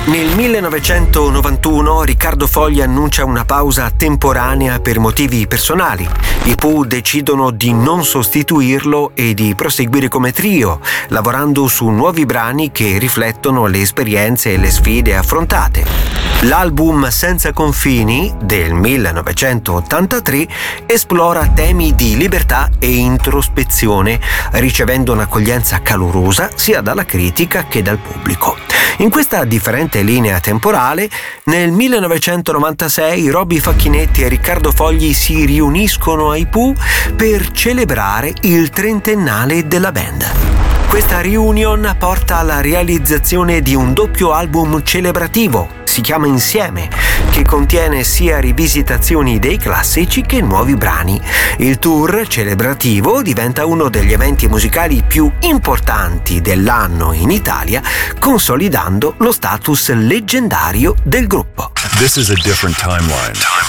Nel 1991 Riccardo Fogli annuncia una pausa temporanea per motivi personali. I Pooh decidono di non sostituirlo e di proseguire come trio, lavorando su nuovi brani che riflettono le esperienze e le sfide affrontate. L'album Senza confini del 1983 esplora temi di libertà e introspezione, ricevendo un'accoglienza calorosa sia dalla critica che dal pubblico. In questa differente linea temporale, nel 1996 Robby Facchinetti e Riccardo Fogli si riuniscono ai Pooh per celebrare il trentennale della band. Questa reunion porta alla realizzazione di un doppio album celebrativo, si chiama Insieme, che contiene sia rivisitazioni dei classici che nuovi brani. Il tour celebrativo diventa uno degli eventi musicali più importanti dell'anno in Italia, consolidando lo status leggendario del gruppo. This is a different timeline.